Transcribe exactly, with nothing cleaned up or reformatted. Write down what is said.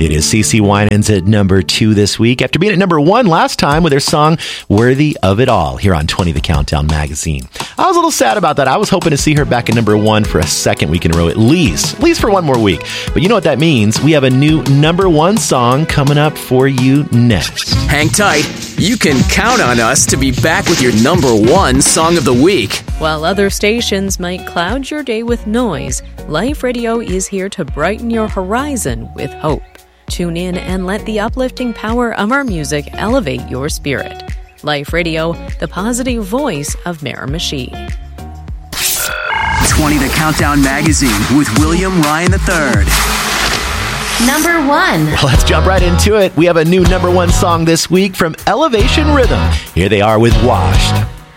It is CeCe Winans at number two this week after being at number one last time with her song Worthy of It All here on twenty The Countdown magazine. I was a little sad about that. I was hoping to see her back at number one for a second week in a row at least, at least for one more week. But you know what that means? We have a new number one song coming up for you next. Hang tight. You can count on us to be back with your number one song of the week. While other stations might cloud your day with noise, Life Radio is here to brighten your horizon with hope. Tune in and let the uplifting power of our music elevate your spirit. Life Radio, the positive voice of Miramichi. twenty The Countdown magazine with William Ryan the third. Number one. Well, let's jump right into it. We have a new number one song this week from Elevation Rhythm. Here they are with Washed.